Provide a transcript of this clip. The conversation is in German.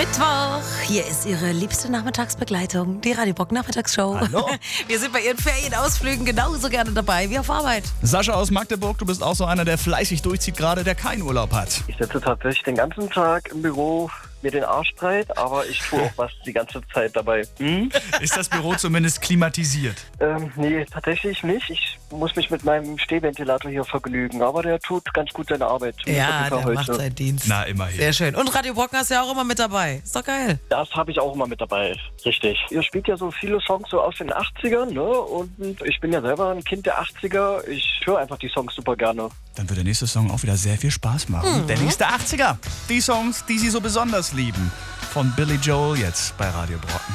Mittwoch, hier ist Ihre liebste Nachmittagsbegleitung, die Radio Bock Nachmittagsshow. Hallo. Wir sind bei Ihren Ferienausflügen genauso gerne dabei wie auf Arbeit. Sascha aus Magdeburg, du bist auch so einer, der fleißig durchzieht gerade, der keinen Urlaub hat. Ich sitze tatsächlich den ganzen Tag im Büro, mir den Arsch breit, aber ich tue auch was die ganze Zeit dabei. Ist das Büro zumindest klimatisiert? Nee, tatsächlich nicht. Ich muss mich mit meinem Stehventilator hier vergnügen, aber der tut ganz gut seine Arbeit. Ja, der macht seinen Dienst. Na, immerhin. Sehr schön. Und Radio Brocken hast du ja auch immer mit dabei. Ist doch geil. Das habe ich auch immer mit dabei, richtig. Ihr spielt ja so viele Songs so aus den 80ern, ne? Und ich bin ja selber ein Kind der 80er. Ich höre einfach die Songs super gerne. Dann wird der nächste Song auch wieder sehr viel Spaß machen. Der nächste 80er. Die Songs, die Sie so besonders lieben. Von Billy Joel jetzt bei Radio Brocken.